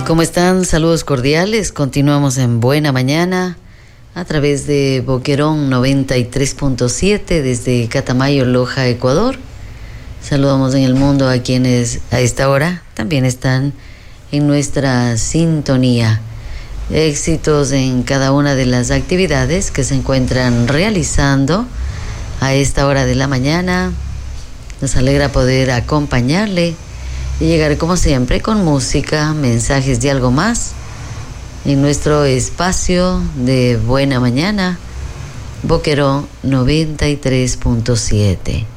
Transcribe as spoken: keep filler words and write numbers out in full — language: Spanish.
¿Cómo están? Saludos cordiales. Continuamos en Buena Mañana a través de Boquerón noventa y tres punto siete desde Catamayo, Loja, Ecuador. Saludamos en el mundo a quienes a esta hora también están en nuestra sintonía. Éxitos en cada una de las actividades que se encuentran realizando a esta hora de la mañana. Nos alegra poder acompañarle y llegar como siempre con música, mensajes de algo más en nuestro espacio de Buena Mañana, Boquerón noventa y tres punto siete.